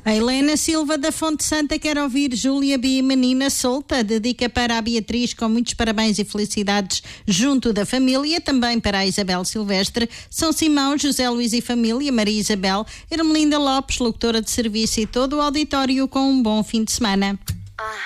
A Helena Silva da Fonte Santa quer ouvir Júlia B. Menina Solta, dedica para a Beatriz com muitos parabéns e felicidades junto da família, também para a Isabel Silvestre, São Simão, José Luís e família, Maria Isabel, Ermelinda Lopes, locutora de serviço e todo o auditório com um bom fim de semana.